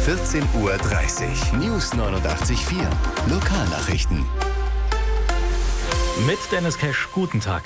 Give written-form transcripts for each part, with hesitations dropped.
14:30 Uhr. News 89.4. Lokalnachrichten. Mit Dennis Kesch, guten Tag.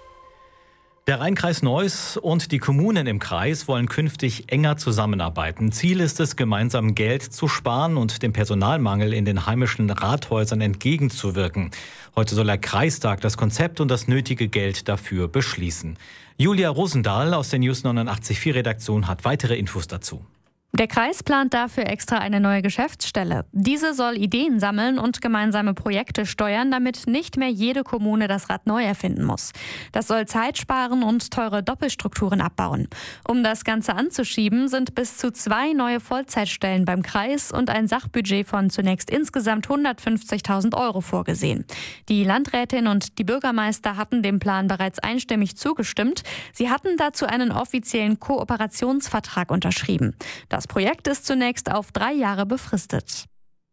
Der Rheinkreis Neuss und die Kommunen im Kreis wollen künftig enger zusammenarbeiten. Ziel ist es, gemeinsam Geld zu sparen und dem Personalmangel in den heimischen Rathäusern entgegenzuwirken. Heute soll der Kreistag das Konzept und das nötige Geld dafür beschließen. Julia Rosendahl aus der News 89.4 Redaktion hat weitere Infos dazu. Der Kreis plant dafür extra eine neue Geschäftsstelle. Diese soll Ideen sammeln und gemeinsame Projekte steuern, damit nicht mehr jede Kommune das Rad neu erfinden muss. Das soll Zeit sparen und teure Doppelstrukturen abbauen. Um das Ganze anzuschieben, sind bis zu 2 neue Vollzeitstellen beim Kreis und ein Sachbudget von zunächst insgesamt 150.000 Euro vorgesehen. Die Landrätin und die Bürgermeister hatten dem Plan bereits einstimmig zugestimmt. Sie hatten dazu einen offiziellen Kooperationsvertrag unterschrieben. Das Projekt ist zunächst auf 3 Jahre befristet.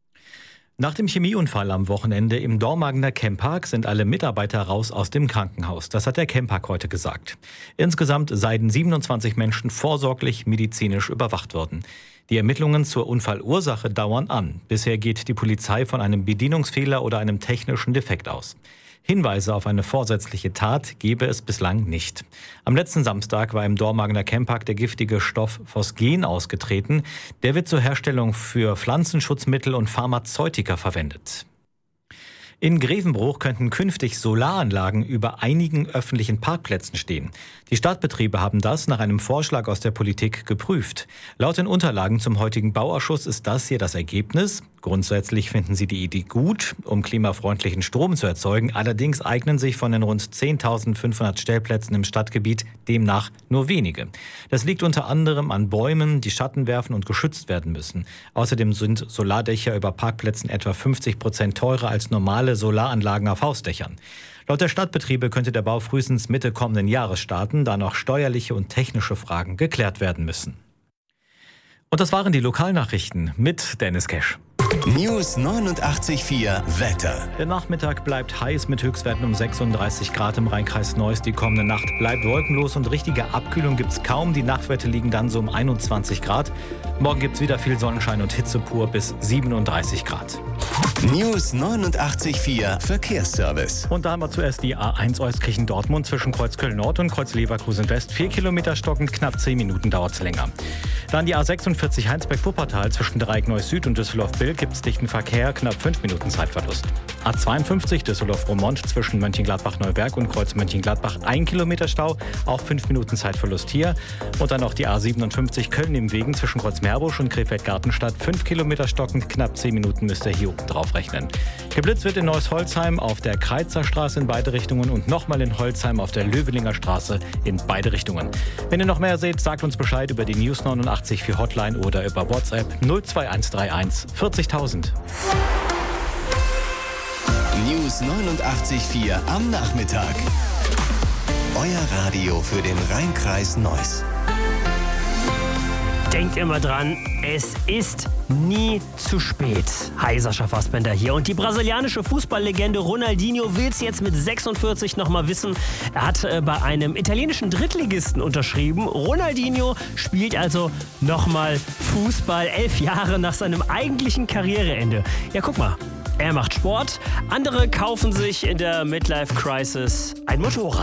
Nach dem Chemieunfall am Wochenende im Dormagener Chempark sind alle Mitarbeiter raus aus dem Krankenhaus. Das hat der Chempark heute gesagt. Insgesamt seien 27 Menschen vorsorglich medizinisch überwacht worden. Die Ermittlungen zur Unfallursache dauern an. Bisher geht die Polizei von einem Bedienungsfehler oder einem technischen Defekt aus. Hinweise auf eine vorsätzliche Tat gebe es bislang nicht. Am letzten Samstag war im Dormagener Chempark der giftige Stoff Phosgen ausgetreten. Der wird zur Herstellung für Pflanzenschutzmittel und Pharmazeutika verwendet. In Grevenbruch könnten künftig Solaranlagen über einigen öffentlichen Parkplätzen stehen. Die Stadtbetriebe haben das nach einem Vorschlag aus der Politik geprüft. Laut den Unterlagen zum heutigen Bauausschuss ist das hier das Ergebnis. Grundsätzlich finden sie die Idee gut, um klimafreundlichen Strom zu erzeugen. Allerdings eignen sich von den rund 10.500 Stellplätzen im Stadtgebiet demnach nur wenige. Das liegt unter anderem an Bäumen, die Schatten werfen und geschützt werden müssen. Außerdem sind Solardächer über Parkplätzen etwa 50% teurer als normale Solaranlagen auf Hausdächern. Laut der Stadtbetriebe könnte der Bau frühestens Mitte kommenden Jahres starten, da noch steuerliche und technische Fragen geklärt werden müssen. Und das waren die Lokalnachrichten mit Dennis Kesch. News 89.4 Wetter. Der Nachmittag bleibt heiß mit Höchstwerten um 36 Grad im Rheinkreis Neuss. Die kommende Nacht bleibt wolkenlos und richtige Abkühlung gibt's kaum. Die Nachtwerte liegen dann so um 21 Grad. Morgen gibt's wieder viel Sonnenschein und Hitze pur bis 37 Grad. News 89.4 Verkehrsservice. Und da haben wir zuerst die A1 Euskirchen-Dortmund zwischen Kreuzköln Nord und Kreuz-Leverkusen-West. 4 Kilometer stockend, knapp 10 Minuten dauert's länger. Dann die A46 Heinsberg-Wuppertal zwischen Dreieck Neuss Süd und Düsseldorf-Bild gibt's dichten Verkehr, knapp 5 Minuten Zeitverlust. A52 Düsseldorf-Romont zwischen Mönchengladbach-Neuwerk und Kreuz Mönchengladbach 1 Kilometer Stau, auch 5 Minuten Zeitverlust hier. Und dann noch die A57 Köln im Wegen zwischen Kreuz-Meerbusch und Krefeld-Gartenstadt 5 Kilometer stockend, knapp 10 Minuten müsst ihr hier oben drauf rechnen. Geblitzt wird in Neuss-Holzheim auf der Kreizer Straße in beide Richtungen und nochmal in Holzheim auf der Löwelinger Straße in beide Richtungen. Wenn ihr noch mehr seht, sagt uns Bescheid über die News 89.4 Hotline oder über WhatsApp 02131 40.000. News 89.4 am Nachmittag. Euer Radio für den Rheinkreis Neuss. Denkt immer dran, es ist nie zu spät. Hi, Sascha Fassbender hier. Und die brasilianische Fußballlegende Ronaldinho will es jetzt mit 46 nochmal wissen. Er hat bei einem italienischen Drittligisten unterschrieben. Ronaldinho spielt also nochmal Fußball 11 Jahre nach seinem eigentlichen Karriereende. Ja, guck mal. Er macht Sport, andere kaufen sich in der Midlife-Crisis ein Motorrad.